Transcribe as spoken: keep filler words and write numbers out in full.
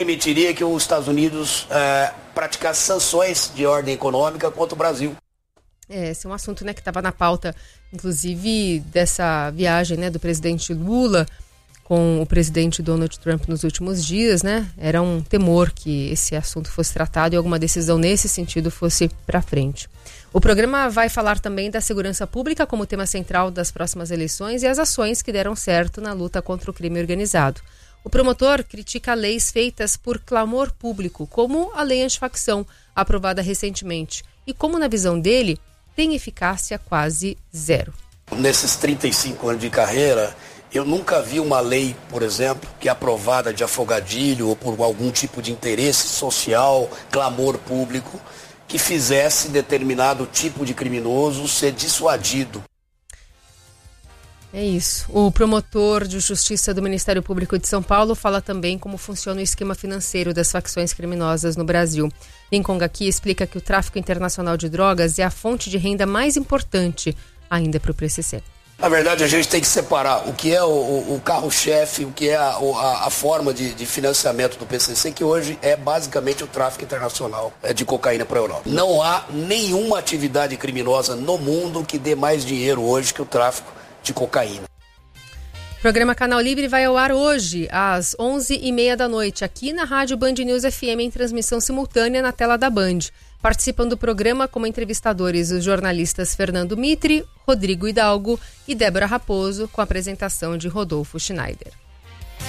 permitiria que os Estados Unidos é, praticasse sanções de ordem econômica contra o Brasil. É, esse é um assunto, né, que estava na pauta, inclusive, dessa viagem, né, do presidente Lula com o presidente Donald Trump nos últimos dias, né? Era um temor que esse assunto fosse tratado e alguma decisão nesse sentido fosse para frente. O programa vai falar também da segurança pública como tema central das próximas eleições e as ações que deram certo na luta contra o crime organizado. O promotor critica leis feitas por clamor público, como a lei antifacção, aprovada recentemente, e como, na visão dele, tem eficácia quase zero. Nesses trinta e cinco anos de carreira, eu nunca vi uma lei, por exemplo, que é aprovada de afogadilho ou por algum tipo de interesse social, clamor público, que fizesse determinado tipo de criminoso ser dissuadido. É isso. O promotor de justiça do Ministério Público de São Paulo fala também como funciona o esquema financeiro das facções criminosas no Brasil. Lincoln Gaki explica que o tráfico internacional de drogas é a fonte de renda mais importante ainda para o P C C. Na verdade, a gente tem que separar o que é o, o carro-chefe, o que é a, a, a forma de, de financiamento do P C C, que hoje é basicamente o tráfico internacional de cocaína para a Europa. Não há nenhuma atividade criminosa no mundo que dê mais dinheiro hoje que o tráfico de cocaína. O programa Canal Livre vai ao ar hoje, às onze e meia da noite, aqui na Rádio Band News F M, em transmissão simultânea na tela da Band. Participam do programa como entrevistadores os jornalistas Fernando Mitre, Rodrigo Hidalgo e Débora Raposo, com a apresentação de Rodolfo Schneider.